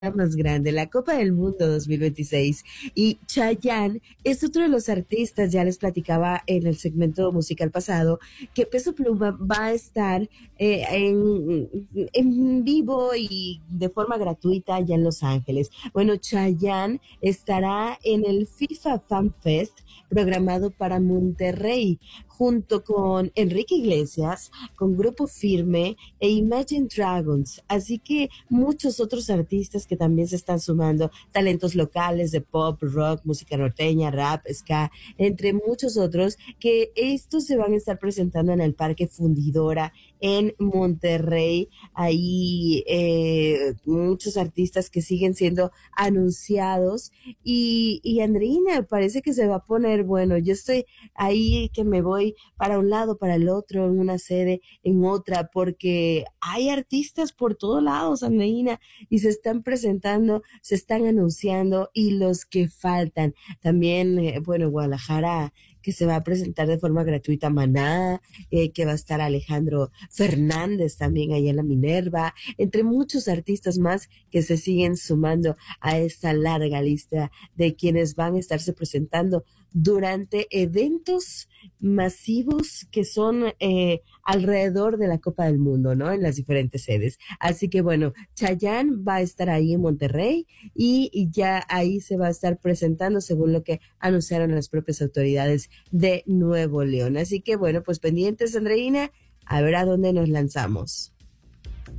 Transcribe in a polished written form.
más grande, la Copa del Mundo 2026. Y Chayanne es otro de los artistas, ya les platicaba en el segmento musical pasado, que Peso Pluma va a estar en vivo y de forma gratuita allá en Los Ángeles. Bueno, Chayanne estará en el FIFA Fan Fest programado para Monterrey, junto con Enrique Iglesias, con Grupo Firme e Imagine Dragons. Así que muchos otros artistas que también se están sumando, talentos locales de pop, rock, música norteña, rap, ska, entre muchos otros, que estos se van a estar presentando en el Parque Fundidora en Monterrey. Ahí muchos artistas que siguen siendo anunciados y Andreina parece que se va a poner bueno. Yo estoy ahí que me voy para un lado, para el otro, en una sede, en otra, porque hay artistas por todos lados, Andreina, y se están presentando, se están anunciando, y los que faltan. También, bueno, Guadalajara, que se va a presentar de forma gratuita Maná, que va a estar Alejandro Fernández también allá en la Minerva, entre muchos artistas más que se siguen sumando a esta larga lista de quienes van a estarse presentando durante eventos masivos que son alrededor de la Copa del Mundo, ¿no? En las diferentes sedes. Así que bueno, Chayanne va a estar ahí en Monterrey y ya ahí se va a estar presentando según lo que anunciaron las propias autoridades de Nuevo León. Así que bueno, pues pendientes, Andreina, a ver a dónde nos lanzamos.